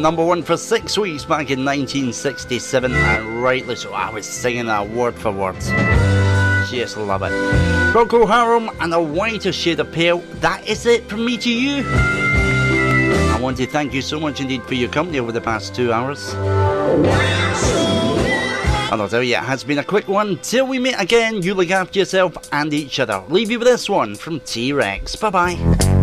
number one for 6 weeks back in 1967, and rightly so. I was singing that word for word. Just love it. Procol Harum and A Whiter Shade of Pale. That is it from me to you. I want to thank you so much indeed for your company over the past 2 hours. And I'll tell you, it has been a quick one. Till we meet again, you look after yourself and each other. Leave you with this one from T-Rex. Bye-bye.